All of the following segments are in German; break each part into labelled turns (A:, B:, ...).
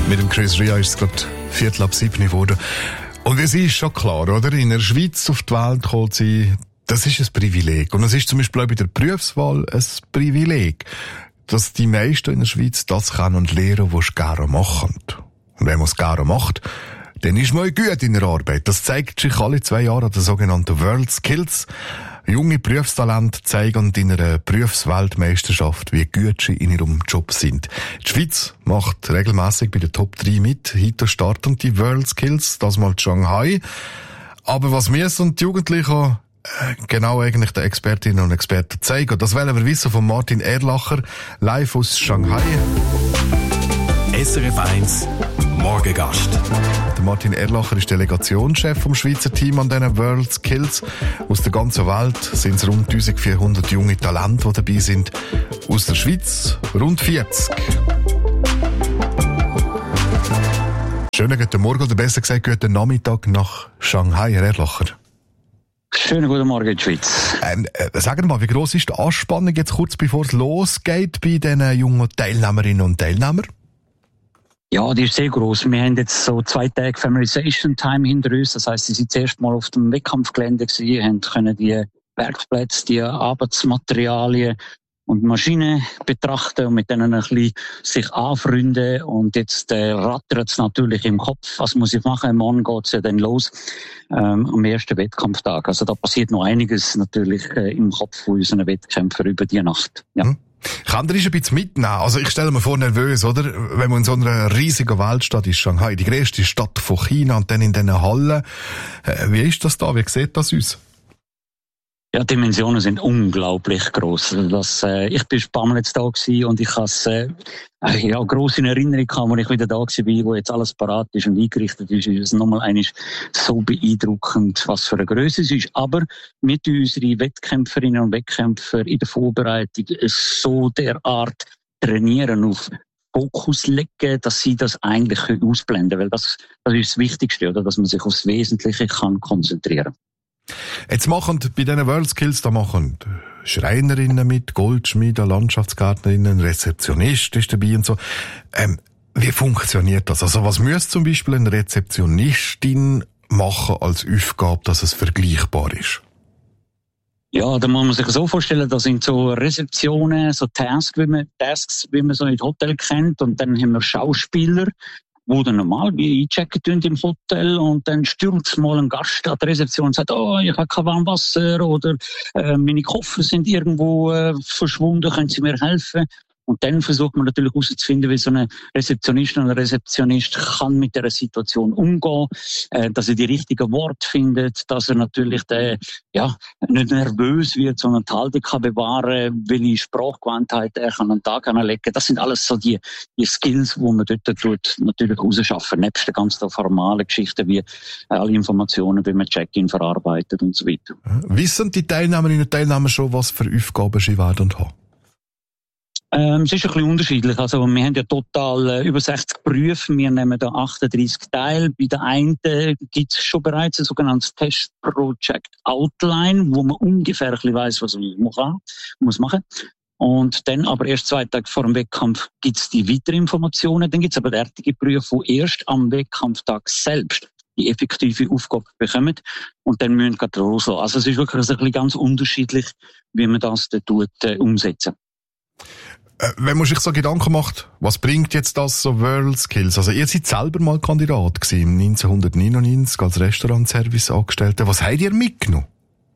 A: Mit dem Chris Ria ist es gerade 6:15 geworden. Und es ist schon klar, oder? In der Schweiz auf die Welt gekommen zu sein, das ist ein Privileg. Und es ist zum Beispiel auch bei der Berufswahl ein Privileg, dass die meisten in der Schweiz das können und lernen, was sie gerne machen. Und wenn man es gerne macht, dann ist man gut in der Arbeit. Das zeigt sich alle 2 Jahre an der sogenannten World Skills. Junge Berufstalente zeigen in einer Berufsweltmeisterschaft, wie gut sie in ihrem Job sind. Die Schweiz macht regelmäßig bei den Top 3 mit. Heute starten die World Skills, das mal in Shanghai. Aber was müssen die Jugendlichen genau eigentlich den Expertinnen und Experten zeigen? Das wollen wir wissen von Martin Erlacher, live aus Shanghai.
B: SRF 1 Morgengast.
A: Der Martin Erlacher ist Delegationschef vom Schweizer Team an diesen World Skills. Aus der ganzen Welt sind es rund 1400 junge Talente, die dabei sind. Aus der Schweiz rund 40. Schönen guten Morgen, oder besser gesagt, guten Nachmittag nach Shanghai, Herr Erlacher.
C: Schönen guten Morgen in die Schweiz.
A: Sagen wir mal, wie gross ist die Anspannung jetzt kurz bevor es losgeht bei diesen jungen Teilnehmerinnen und Teilnehmern?
C: Ja, die ist sehr gross. Wir haben jetzt so 2 Tage Familiarization Time hinter uns. Das heisst, sie sind zuerst mal auf dem Wettkampfgelände gewesen, können die Werkplätze, die Arbeitsmaterialien und Maschinen betrachten und mit denen ein bisschen sich anfreunden. Und jetzt rattert es natürlich im Kopf. Was muss ich machen? Morgen geht es ja dann los am ersten Wettkampftag. Also da passiert noch einiges natürlich im Kopf von unseren Wettkämpfern über die Nacht. Ja.
A: Kann der ein bisschen mitnehmen? Also ich stelle mir vor, nervös, oder? Wenn man in so einer riesigen Weltstadt ist, Shanghai, die grösste Stadt von China, und dann in diesen Hallen. Wie ist das da? Wie sieht das aus?
C: Ja, die Dimensionen sind unglaublich gross. Ich bin ein paar Mal jetzt da gewesen und ich habe es gross in Erinnerung gehabt, als ich wieder da war, wo jetzt alles parat ist und eingerichtet ist. Ist es nochmal eigentlich so beeindruckend, was für eine Größe es ist. Aber mit unseren Wettkämpferinnen und Wettkämpfern in der Vorbereitung so derart trainieren, auf Fokus legen, dass sie das eigentlich ausblenden können. Weil das ist das Wichtigste, oder? Dass man sich aufs Wesentliche kann konzentrieren kann.
A: Jetzt machen bei diesen World Skills, da machen Schreinerinnen mit, Goldschmiede, Landschaftsgärtnerinnen, Rezeptionist ist dabei und so. Wie funktioniert das? Also was müsste zum Beispiel eine Rezeptionistin machen als Aufgabe, dass es vergleichbar ist?
C: Ja, da muss man sich so vorstellen, das sind so Rezeptionen, so Tasks, wie man so in Hotel kennt, und dann haben wir Schauspieler, wo dann normal wie einchecken im Hotel, und dann stürzt mal ein Gast an der Rezeption und sagt, oh, ich habe kein warmes Wasser, oder meine Koffer sind irgendwo verschwunden, können Sie mir helfen? Und dann versucht man natürlich herauszufinden, wie so eine Rezeptionistin oder ein Rezeptionist kann mit dieser Situation umgehen, dass er die richtigen Worte findet, dass er natürlich nicht nervös wird, sondern die Haltung kann bewahren, welche Sprachgewandtheit er an den Tag anlegen kann. Das sind alles so die Skills, die man dort natürlich rausschaffen, nebst den ganzen formalen Geschichten wie alle Informationen, wie man Check-in verarbeitet und so weiter.
A: Wissen die Teilnehmerinnen und Teilnehmer schon, was für Aufgaben sie werden haben?
C: Es ist ein bisschen unterschiedlich. Also, wir haben ja total über 60 Berufe. Wir nehmen da 38 teil. Bei der einen gibt es schon bereits ein sogenanntes Test Project Outline, wo man ungefähr ein bisschen weiss, was man muss machen. Und dann aber erst 2 Tage vor dem Wettkampf gibt es die weiteren Informationen. Dann gibt es aber derartige Berufe, die erst am Wettkampftag selbst die effektive Aufgabe bekommen und dann müssen wir loslassen. Also es ist wirklich ein bisschen ganz unterschiedlich, wie man das dort umsetzen.
A: Wenn man sich so Gedanken macht, was bringt jetzt das so World Skills? Also ihr seid selber mal Kandidat gewesen, 1999 als Restaurantservice-Angestellter. Was habt ihr mitgenommen?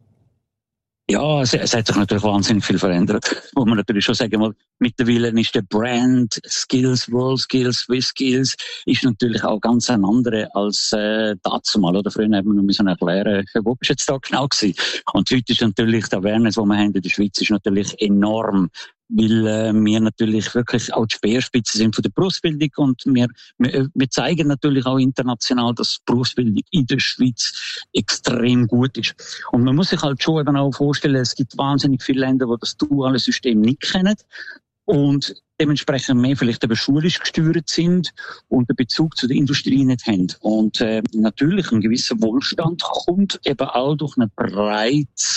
C: Ja, es hat sich natürlich wahnsinnig viel verändert. Muss man natürlich schon sagen, weil mittlerweile ist der Brand Skills, World Skills, Swiss Skills, ist natürlich auch ganz ein anderer als dazumal. Oder früher haben wir noch müssen erklären, wo bist du jetzt da genau gewesen? Und heute ist natürlich die Awareness, die wir haben in der Schweiz, ist natürlich enorm. Weil wir natürlich wirklich auch die Speerspitze sind von der Berufsbildung, und wir zeigen natürlich auch international, dass die Berufsbildung in der Schweiz extrem gut ist. Und man muss sich halt schon eben auch vorstellen, es gibt wahnsinnig viele Länder, die das duale System nicht kennen und dementsprechend mehr vielleicht eben schulisch gesteuert sind und den Bezug zu der Industrie nicht haben. Und natürlich ein gewisser Wohlstand kommt eben auch durch ein breites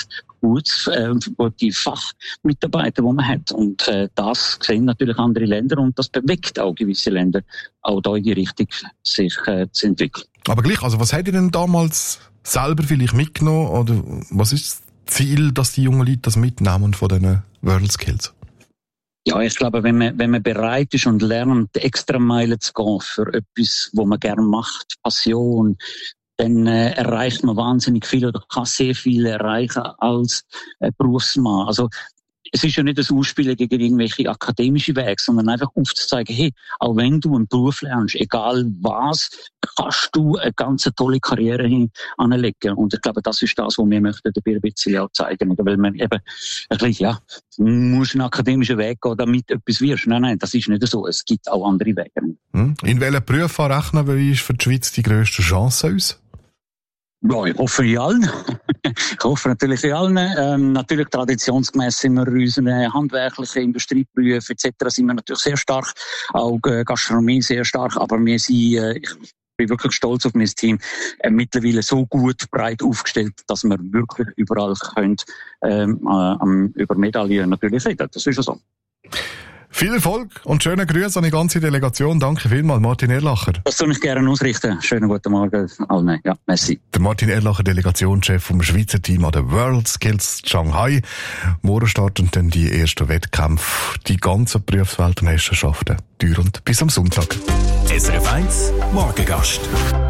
C: gute Fachmitarbeiter, die man hat. Und das sehen natürlich andere Länder und das bewegt auch gewisse Länder, auch da in die Richtung sich zu entwickeln.
A: Aber gleich, also was habt ihr denn damals selber vielleicht mitgenommen oder was ist das Ziel, dass die jungen Leute das mitnehmen von diesen WorldSkills?
C: Ja, ich glaube, wenn man bereit ist und lernt, extra Meilen zu gehen für etwas, was man gerne macht, Passion, dann erreicht man wahnsinnig viel oder kann sehr viel erreichen als Berufsmann. Also es ist ja nicht das Ausspielen gegen irgendwelche akademische Wege, sondern einfach aufzuzeigen, hey, auch wenn du einen Beruf lernst, egal was, kannst du eine ganz tolle Karriere anlegen. Und ich glaube, das ist das, was wir möchten dabei ein bisschen auch zeigen. Weil man eben, ja, muss einen akademischen Weg gehen, damit etwas wirst. Nein, das ist nicht so. Es gibt auch andere Wege.
A: In welchen Berufen rechnen wir für die Schweiz die grösste Chance aus?
C: Ja, ich hoffe in allen. Ich hoffe natürlich in allen. Natürlich traditionsgemäß sind wir in unseren handwerklichen Industrieberufen etc. sind wir natürlich sehr stark. Auch Gastronomie sehr stark. Aber wir sind, ich bin wirklich stolz auf mein Team, mittlerweile so gut breit aufgestellt, dass wir wirklich überall können, über Medaillen natürlich reden. Das ist ja so.
A: Viel Erfolg und schöne Grüße an die ganze Delegation. Danke vielmals, Martin Erlacher.
C: Das soll ich gerne ausrichten. Schönen guten Morgen allen. Ja, merci.
A: Der Martin Erlacher, Delegationschef vom Schweizer Team an der WorldSkills Shanghai. Morgen starten dann die ersten Wettkämpfe, die ganzen Berufsweltmeisterschaften, dauernd bis am Sonntag.
B: SRF 1 Morgengast.